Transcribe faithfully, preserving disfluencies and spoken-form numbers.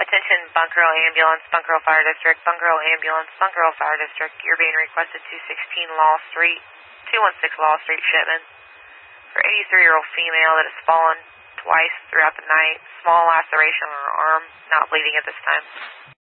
Attention, Bunker Hill Ambulance, Bunker Hill Fire District, Bunker Hill Ambulance, Bunker Hill Fire District. You're being requested two sixteen Law Street, two one six Law Street, Shipman. For eighty-three-year-old female that has fallen twice throughout the night. Small laceration on her arm, not bleeding at this time.